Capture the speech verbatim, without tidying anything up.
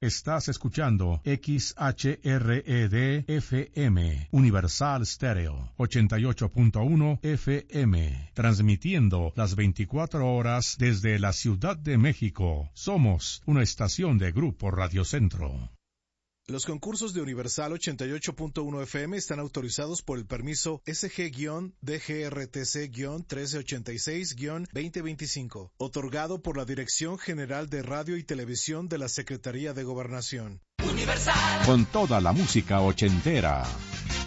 Estás escuchando X H R E D F M, Universal Stereo, ochenta y ocho punto uno F M, transmitiendo las veinticuatro horas desde la Ciudad de México. Somos una estación de Grupo Radio Centro. Los concursos de Universal ochenta y ocho punto uno F M están autorizados por el permiso S G D G R T C trece ochenta y seis veinte veinticinco, otorgado por la Dirección General de Radio y Televisión de la Secretaría de Gobernación. Universal. Con toda la música ochentera.